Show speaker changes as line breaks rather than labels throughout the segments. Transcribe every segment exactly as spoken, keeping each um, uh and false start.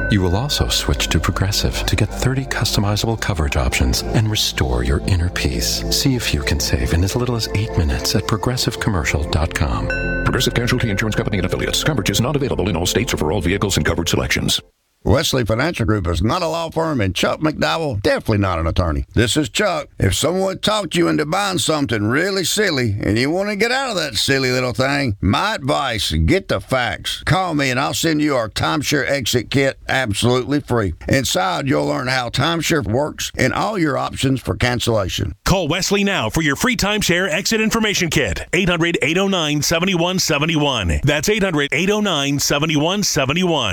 You will also switch to Progressive to get thirty customizable coverage options and restore your inner peace. See if you can save in as little as eight minutes at progressive commercial dot com.
Progressive Casualty Insurance Company and Affiliates. Coverage is not available in all states or for all vehicles and coverage selections.
Wesley Financial Group is not a law firm, and Chuck McDowell definitely not an attorney. This is Chuck. If someone talked you into buying something really silly and you want to get out of that silly little thing, my advice, get the facts. Call me and I'll send you our timeshare exit kit absolutely free. Inside, you'll learn how timeshare works and all your options for cancellation.
Call Wesley now for your free timeshare exit information kit. eight hundred, eight oh nine, seven one seven one. That's eight hundred, eight oh nine, seven one seven one.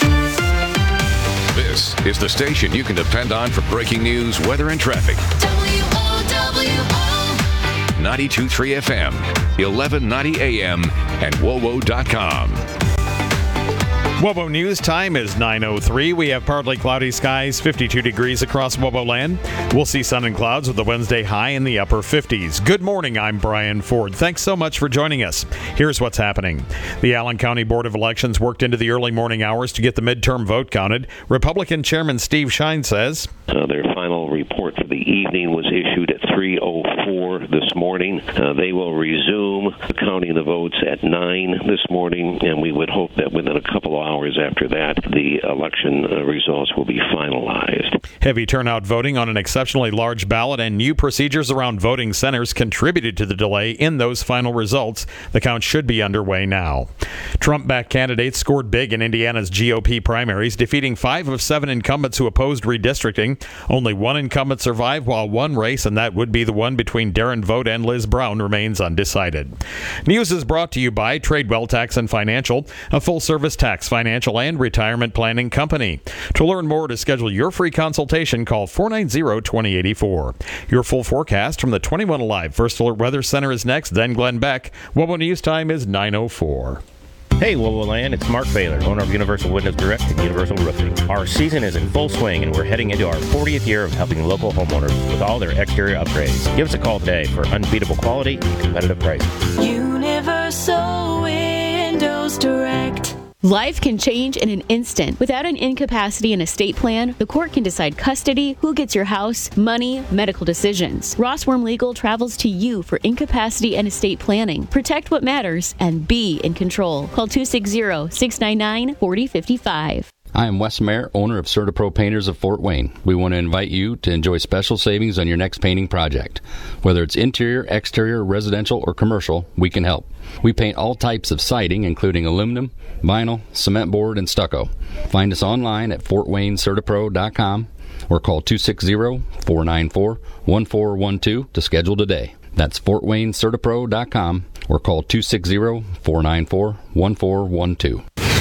This is the station you can depend on for breaking news, weather, and traffic.
W O W O
ninety-two point three F M, eleven ninety A M, and W O W O dot com.
W O W O News time is nine oh three. We have partly cloudy skies, fifty-two degrees across W O W O land. We'll see sun and clouds with a Wednesday high in the upper fifties. Good morning, I'm Brian Ford. Thanks so much for joining us. Here's what's happening. The Allen County Board of Elections worked into the early morning hours to get the midterm vote counted. Republican Chairman Steve Shine says,
Uh, their final report for the evening was issued at three oh four this morning. Uh, they will resume counting the votes at nine this morning, and we would hope that within a couple of hours after that, the election uh, results will be finalized.
Heavy turnout voting on an exceptionally large ballot and new procedures around voting centers contributed to the delay in those final results. The count should be underway now. Trump-backed candidates scored big in Indiana's G O P primaries, defeating five of seven incumbents who opposed redistricting. Only one incumbent survived, while one race, and that would be the one between Darren Vogt and Liz Brown, remains undecided. News is brought to you by Tradewell Tax and Financial, a full-service tax, financial, and retirement planning company. To learn more or to schedule your free consultation, call four nine zero, two oh eight four. Your full forecast from the twenty-one Alive First Alert Weather Center is next, then Glenn Beck. W O W O News time is nine oh four.
Hey, W O W O Land, it's Mark Baylor, owner of Universal Windows Direct and Universal Roofing. Our season is in full swing, and we're heading into our fortieth year of helping local homeowners with all their exterior upgrades. Give us a call today for unbeatable quality and competitive prices.
Universal Windows Direct.
Life can change in an instant. Without an incapacity and estate plan, the court can decide custody, who gets your house, money, medical decisions. Ross Worm Legal travels to you for incapacity and estate planning. Protect what matters and be in control. Call two six zero, six nine nine, four oh five five.
I am Wes Mayer, owner of CertaPro Painters of Fort Wayne. We want to invite you to enjoy special savings on your next painting project. Whether it's interior, exterior, residential, or commercial, we can help. We paint all types of siding, including aluminum, vinyl, cement board, and stucco. Find us online at fort wayne certapro dot com or call two six zero, four nine four, one four one two to schedule today. That's fort wayne certapro dot com or call two six zero, four nine four, one four one two.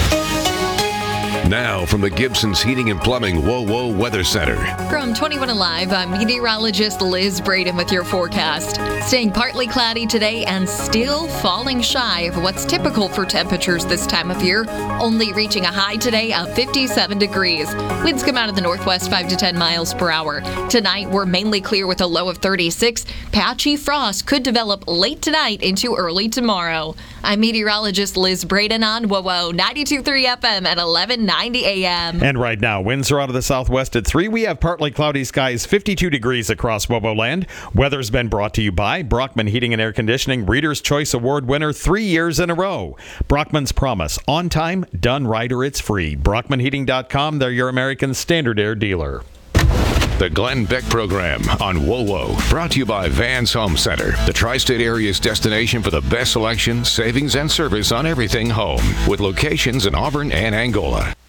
Now from the Gibson's Heating and Plumbing W O W O Weather Center.
From twenty-one Alive, I'm meteorologist Liz Braden with your forecast. Staying partly cloudy today and still falling shy of what's typical for temperatures this time of year, only reaching a high today of fifty-seven degrees. Winds come out of the northwest five to ten miles per hour. Tonight, we're mainly clear with a low of thirty-six. Patchy frost could develop late tonight into early tomorrow. I'm meteorologist Liz Braden on W O W O ninety-two point three F M at eleven ninety A M.
And right now, winds are out of the southwest at three. We have partly cloudy skies, fifty-two degrees across W O W O land. Weather's been brought to you by Brockman Heating and Air Conditioning, Reader's Choice Award winner three years in a row. Brockman's Promise, on time, done right, or it's free. brockman heating dot com, they're your American Standard Air dealer.
The Glenn Beck Program on W O W O, brought to you by Vans Home Center, the tri-state area's destination for the best selection, savings, and service on everything home, with locations in Auburn and Angola.